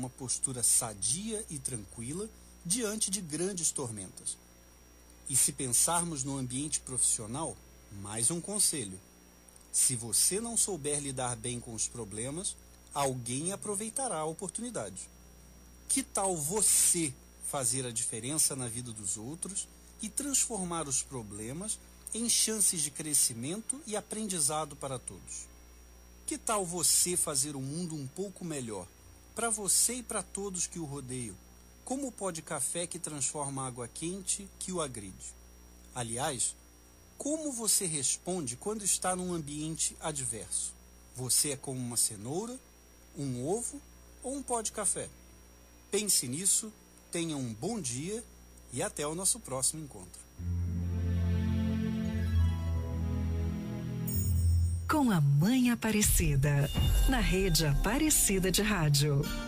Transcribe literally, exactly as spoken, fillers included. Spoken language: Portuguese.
uma postura sadia e tranquila diante de grandes tormentas. E se pensarmos no ambiente profissional, mais um conselho. Se você não souber lidar bem com os problemas, alguém aproveitará a oportunidade. Que tal você fazer a diferença na vida dos outros e transformar os problemas em chances de crescimento e aprendizado para todos? Que tal você fazer o mundo um pouco melhor, para você e para todos que o rodeiam, como o pó de café que transforma a água quente que o agride? Aliás, como você responde quando está num ambiente adverso? Você é como uma cenoura, um ovo ou um pó de café? Pense nisso, tenha um bom dia e até o nosso próximo encontro. Com a Mãe Aparecida, na Rede Aparecida de Rádio.